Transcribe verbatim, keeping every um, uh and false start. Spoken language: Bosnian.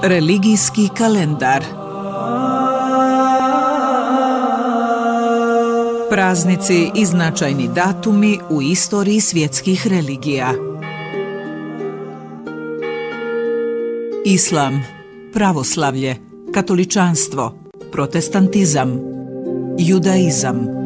Religijski kalendar. Praznici i značajni datumi u istoriji svjetskih religija. Islam, pravoslavlje, katoličanstvo, protestantizam, judaizam.